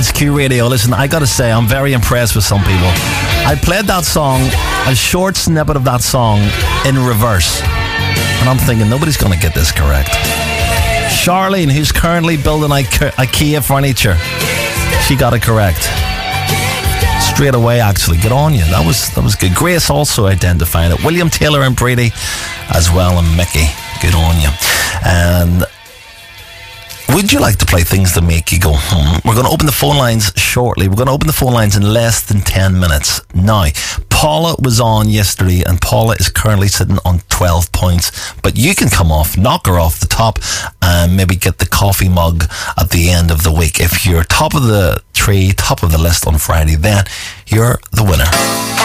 It's Q Radio. Listen, I gotta say, I'm very impressed with some people. I played that song, a short snippet of that song, in reverse. And I'm thinking, nobody's gonna get this correct. Charlene, who's currently building IKEA furniture, she got it correct. Straight away, actually. Good on you. That was good. Grace also identifying it. William Taylor and Brady as well, and Mickey. Good on you. And would you like to play things that make you go, We're going to open the phone lines shortly. We're going to open the phone lines in less than 10 minutes. Now, Paula was on yesterday, and Paula is currently sitting on 12 points. But you can come off, knock her off the top, and maybe get the coffee mug at the end of the week. If you're top of the tree, top of the list on Friday, then you're the winner.